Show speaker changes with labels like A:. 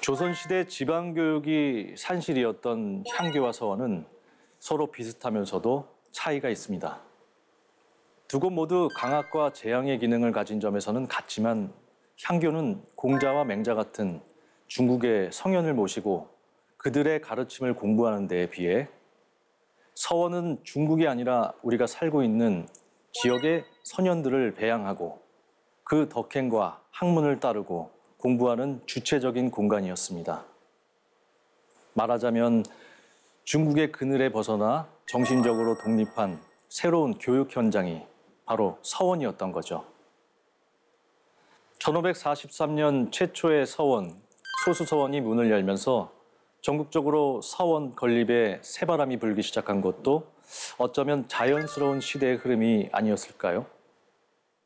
A: 조선시대 지방교육이 산실이었던 향교와 서원은 서로 비슷하면서도 차이가 있습니다. 두 곳 모두 강압과 재앙의 기능을 가진 점에서는 같지만 향교는 공자와 맹자 같은 중국의 성현을 모시고 그들의 가르침을 공부하는 데에 비해 서원은 중국이 아니라 우리가 살고 있는 지역의 선현들을 배양하고 그 덕행과 학문을 따르고 공부하는 주체적인 공간이었습니다. 말하자면 중국의 그늘에 벗어나 정신적으로 독립한 새로운 교육 현장이 바로 서원이었던 거죠. 1543년 최초의 서원, 소수서원이 문을 열면서 전국적으로 서원 건립에 새바람이 불기 시작한 것도 어쩌면 자연스러운 시대의 흐름이 아니었을까요?